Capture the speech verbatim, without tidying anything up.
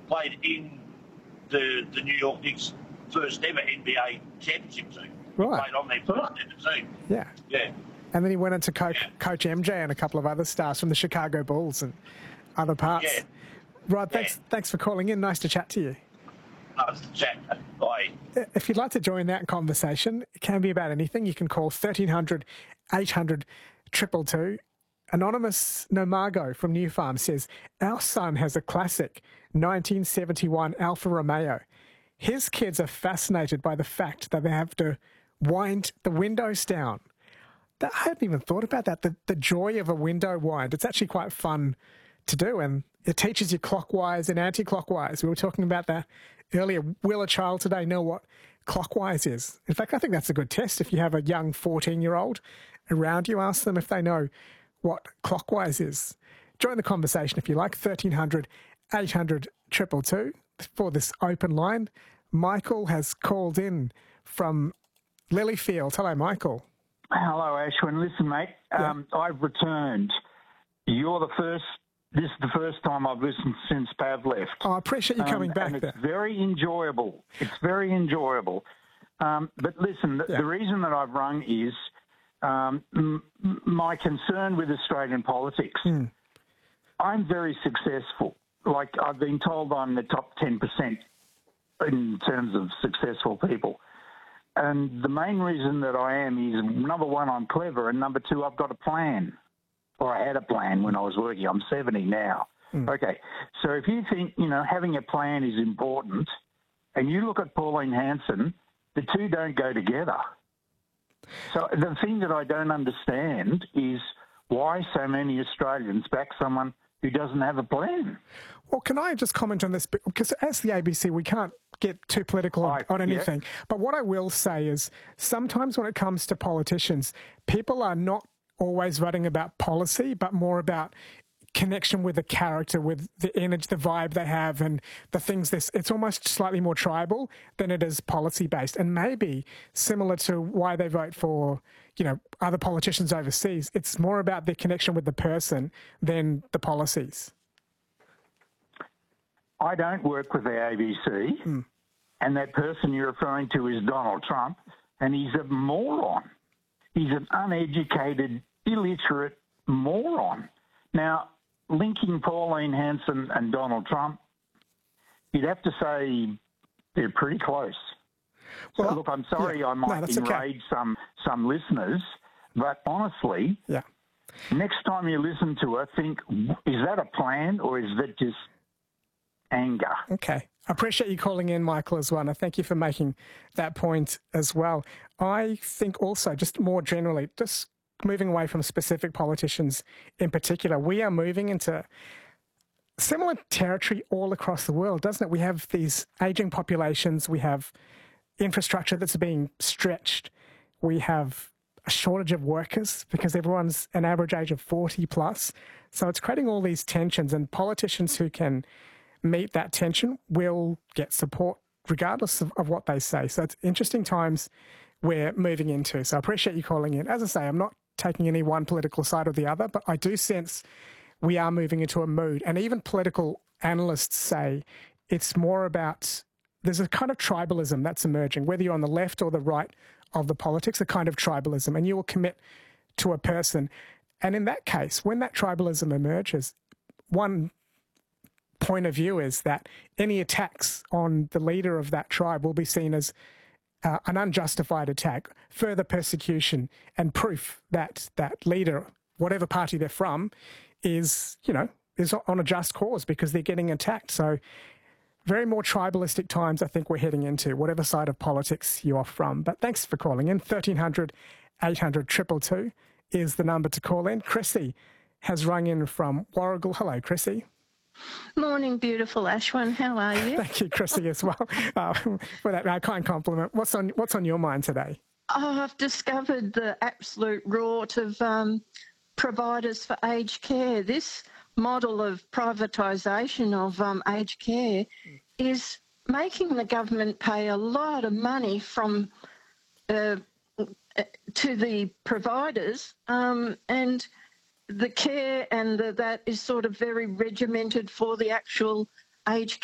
played in the the New York Knicks' first ever N B A championship team. Right. He played on their first ever team. Yeah. Yeah. And then he went on to coach, Yeah. coach M J and a couple of other stars from the Chicago Bulls and other parts. Yeah. Rod, thanks, Yeah. thanks for calling in. Nice to chat to you. Nice to chat. Bye. If you'd like to join that conversation, it can be about anything. You can call thirteen hundred, eight hundred, two two two. Anonymous Nomago from New Farm says, our son has a classic nineteen seventy-one Alfa Romeo. His kids are fascinated by the fact that they have to wind the windows down. That, I hadn't even thought about that, the, the joy of a window wind. It's actually quite fun to do, and it teaches you clockwise and anti-clockwise. We were talking about that earlier. Will a child today know what clockwise is? In fact, I think that's a good test. If you have a young fourteen-year-old around you, ask them if they know what clockwise is. Join the conversation if you like, thirteen hundred, eight hundred, two two two for this open line. Michael has called in from Lilyfield. Hello, Michael. Hello, Ashwin. Listen, mate, Yeah. um, I've returned. You're the first, this is the first time I've listened since Pav left. Oh, I appreciate you coming Um, back and it's there. very enjoyable. It's very enjoyable. Um, but listen, the, Yeah. the reason that I've rung is um, m- m- my concern with Australian politics. Mm. I'm very successful. Like, I've been told I'm the top ten percent in terms of successful people. And the main reason that I am is, number one, I'm clever, and number two, I've got a plan. Or I had a plan when I was working. I'm seventy now. Mm. Okay, so if you think, you know, having a plan is important, and you look at Pauline Hanson, the two don't go together. So the thing that I don't understand is why so many Australians back someone who doesn't have a plan. Well, can I just comment on this? Because as the A B C, we can't get too political on, I- on yeah. anything. But what I will say is sometimes when it comes to politicians, people are not always writing about policy, but more about connection with the character, with the energy, the vibe they have, and the things. This it's almost slightly more tribal than it is policy based, and maybe similar to why they vote for, you know, other politicians overseas. It's more about their connection with the person than the policies. I don't work with the A B C, Mm. and that person you're referring to is Donald Trump, and he's a moron. He's an uneducated, illiterate moron. Now, linking Pauline Hanson and Donald Trump, you'd have to say they're pretty close. Well, so, look, I'm sorry yeah. I No, might that's okay. enrage some, some listeners, but honestly, Yeah. next time you listen to her, think, is that a plan or is that just anger? Okay. I appreciate you calling in, Michael, as well. And I thank you for making that point as well. I think also, just more generally, just moving away from specific politicians in particular, we are moving into similar territory all across the world, doesn't it? We have these aging populations. We have infrastructure that's being stretched. We have a shortage of workers because everyone's an average age of forty plus. So it's creating all these tensions, and politicians who can meet that tension will get support regardless of, of what they say. So it's interesting times we're moving into. So I appreciate you calling in. As I say, I'm not taking any one political side or the other, but I do sense we are moving into a mood. And even political analysts say it's more about, there's a kind of tribalism that's emerging, whether you're on the left or the right of the politics, a kind of tribalism, and you will commit to a person. And in that case, when that tribalism emerges, one point of view is that any attacks on the leader of that tribe will be seen as uh, an unjustified attack, further persecution, and proof that that leader, whatever party they're from, is, you know, is on a just cause because they're getting attacked. So very more tribalistic times I think we're heading into, whatever side of politics you are from. But thanks for calling in. thirteen hundred, eight hundred, two two two is the number to call in. Chrissy has rung in from Warrigal. Hello, Chrissy. Morning, beautiful Ashwin. How are you? Thank you, Chrissy, as well, uh, for that uh, kind compliment. What's on What's on your mind today? Oh, I've discovered the absolute rort of um, providers for aged care. This model of privatisation of um, aged care is making the government pay a lot of money from uh, to the providers, um, and the care and the, that is sort of very regimented for the actual aged